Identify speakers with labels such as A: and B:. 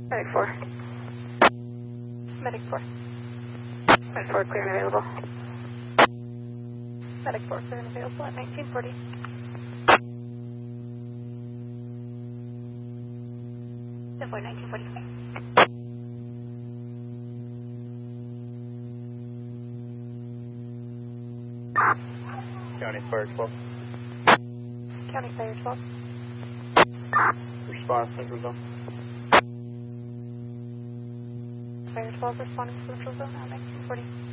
A: Medic 4. Medic 4. Medic 4 clear and available. Medic 4 clear and available at 1940. Definitely 1940.
B: County Fire 12.
A: County Fire 12.
B: Response, Central Zone.
A: Fire 12 responding to Central Zone at 1940.